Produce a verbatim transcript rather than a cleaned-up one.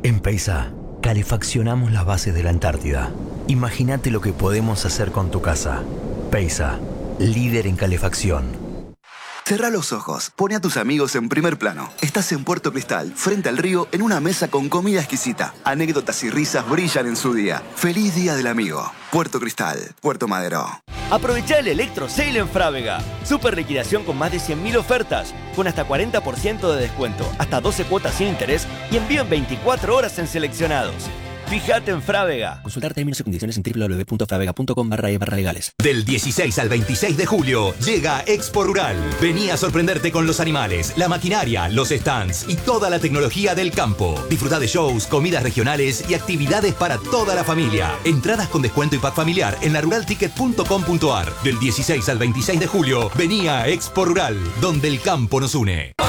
En Peisa, calefaccionamos las bases de la Antártida. Imagínate lo que podemos hacer con tu casa. Peisa, líder en calefacción. Cerrá los ojos, pone a tus amigos en primer plano. Estás en Puerto Cristal, frente al río, en una mesa con comida exquisita. Anécdotas y risas brillan en su día. ¡Feliz Día del Amigo! Puerto Cristal, Puerto Madero. Aprovechá el Electro Sale en Frávega. Super liquidación con más de cien mil ofertas, con hasta cuarenta por ciento de descuento, hasta doce cuotas sin interés y envío en veinticuatro horas en seleccionados. Fíjate en Frávega. Consultar términos y condiciones en doble u doble u doble u punto fravega punto com barra e barra legales. Del dieciséis al veintiséis de julio llega Expo Rural. Vení a sorprenderte con los animales, la maquinaria, los stands y toda la tecnología del campo. Disfrutá de shows, comidas regionales y actividades para toda la familia. Entradas con descuento y pack familiar en la rural ticket punto com punto ar. Del dieciséis al veintiséis de julio, vení a Expo Rural, donde el campo nos une.